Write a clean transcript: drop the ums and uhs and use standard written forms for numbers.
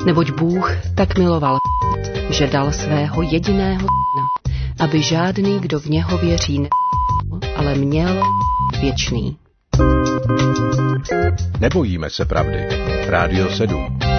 Neboť Bůh tak miloval, že dal svého jediného syna, aby žádný, kdo v něho věří, ale měl věčný. Nebojíme se pravdy. Rádio 7.